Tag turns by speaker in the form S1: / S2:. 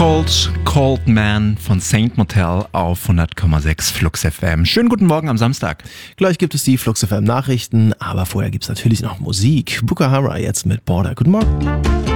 S1: Cold Man von Saint Motel auf 100,6 Flux FM. Schönen guten Morgen am Samstag.
S2: Gleich gibt es die Flux FM Nachrichten, aber vorher gibt es natürlich noch Musik. Bukahara jetzt mit Border. Guten Morgen.